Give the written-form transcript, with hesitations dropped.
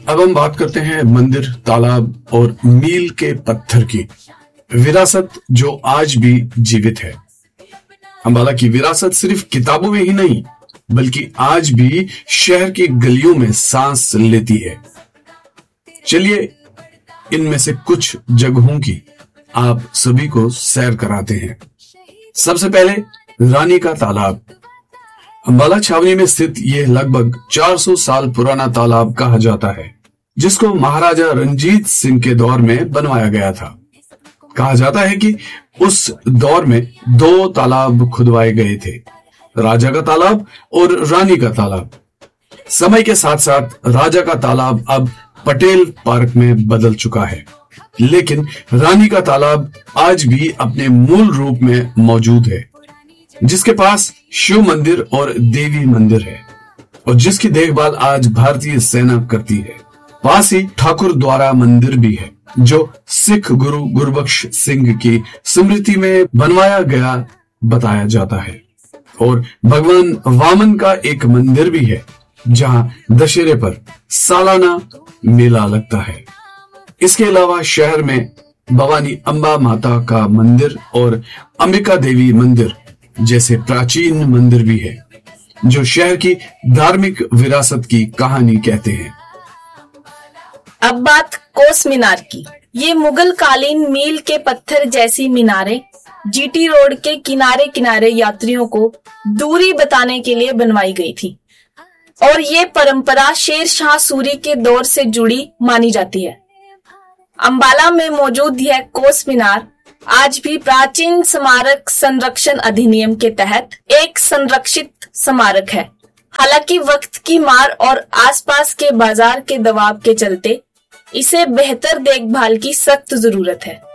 अब हम बात करते हैं मंदिर, तालाब और मील के पत्थर की विरासत जो आज भी जीवित है। अंबाला की विरासत सिर्फ किताबों में ही नहीं बल्कि आज भी शहर की गलियों में सांस लेती है। चलिए इनमें से कुछ जगहों की आप सभी को सैर कराते हैं। सबसे पहले रानी का तालाब। अंबाला छावनी में स्थित यह लगभग 400 साल पुराना तालाब कहा जाता है, जिसको महाराजा रंजीत सिंह के दौर में बनवाया गया था। कहा जाता है कि उस दौर में 2 तालाब खुदवाए गए थे, राजा का तालाब और रानी का तालाब। समय के साथ साथ राजा का तालाब अब पटेल पार्क में बदल चुका है, लेकिन रानी का तालाब आज भी अपने मूल रूप में मौजूद है, जिसके पास शिव मंदिर और देवी मंदिर है और जिसकी देखभाल आज भारतीय सेना करती है। पास ही ठाकुर द्वारा मंदिर भी है जो सिख गुरु गुरबख्श सिंह की स्मृति में बनवाया गया बताया जाता है, और भगवान वामन का एक मंदिर भी है जहां दशहरे पर सालाना मेला लगता है। इसके अलावा शहर में भवानी अंबा माता का मंदिर और अंबिका देवी मंदिर जैसे प्राचीन मंदिर भी है जो शहर की धार्मिक विरासत की कहानी कहते हैं। अब बात कोस मीनार की। ये मुगल कालीन मील के पत्थर जैसी मीनारें जीटी रोड के किनारे किनारे यात्रियों को दूरी बताने के लिए बनवाई गई थी और ये परंपरा शेर शाह सूरी के दौर से जुड़ी मानी जाती है। अंबाला में मौजूद यह कोस मीनार आज भी प्राचीन स्मारक संरक्षण अधिनियम के तहत एक संरक्षित स्मारक है। हालांकि वक्त की मार और आसपास के बाजार के दबाव के चलते इसे बेहतर देखभाल की सख्त जरूरत है।